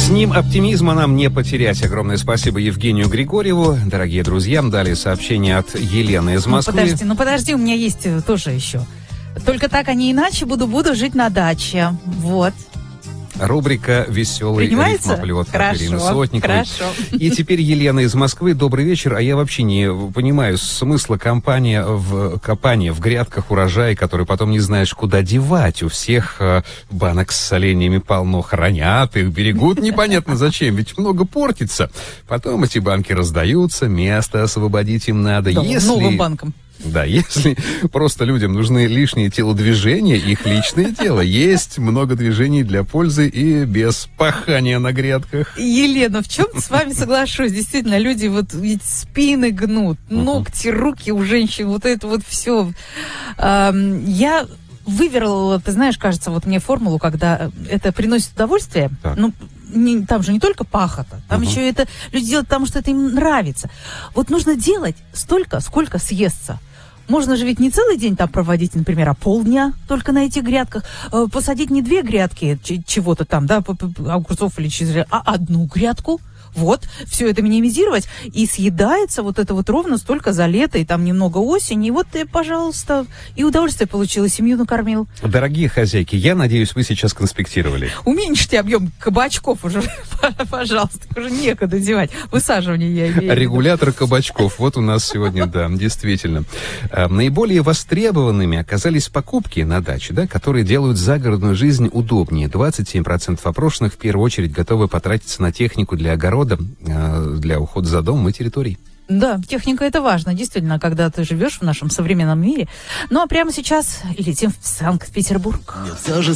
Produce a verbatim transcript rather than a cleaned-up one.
С ним оптимизма нам не потерять. Огромное спасибо Евгению Григорьеву. Дорогие друзья, далее сообщение от Елены из Москвы. Ну подожди, ну подожди, у меня есть тоже еще. Только так, а не иначе, буду-буду жить на даче. Вот. Рубрика «Веселый рифмоплет» от Ирины Сотниковой. Хорошо. И теперь Елена из Москвы. Добрый вечер. А я вообще не понимаю смысла компания в, копания в грядках урожая, который потом не знаешь, куда девать. У всех э, банок с соленьями полно, хранят их, берегут непонятно зачем, ведь много портится. Потом эти банки раздаются, место освободить им надо. Да, Если... новым банком. Да, если просто людям нужны лишние телодвижения, их личное дело. Есть много движений для пользы и без пахания на грядках. Елена, в чем с вами соглашусь? Действительно, люди вот ведь спины гнут, ногти, руки у женщин, вот это вот все. Я выверла, ты знаешь, кажется, вот мне формулу, когда это приносит удовольствие, так. ну, не, там же не только пахота, там uh-huh. еще это люди делают, потому что это им нравится. Вот нужно делать столько, сколько съестся. Можно же ведь не целый день там проводить, например, а полдня только на этих грядках. Э, посадить не две грядки ч- чего-то там, да, огурцов или чего-то, а одну грядку. Вот, все это минимизировать, и съедается вот это вот ровно столько за лето, и там немного осени, и вот ты, пожалуйста, и удовольствие получил, и семью накормил. Дорогие хозяйки, я надеюсь, вы сейчас конспектировали. Уменьшите объем кабачков уже, пожалуйста, уже некуда девать. Высаживание я имею в виду. Регулятор кабачков, вот у нас сегодня, да, действительно. Наиболее востребованными оказались покупки на даче, да, которые делают загородную жизнь удобнее. двадцать семь процентов опрошенных в первую очередь готовы потратиться на технику для огорода, для ухода за домом и территорией. Да, техника это важно, действительно, когда ты живешь в нашем современном мире. Ну а прямо сейчас летим в Санкт-Петербург. Мне все же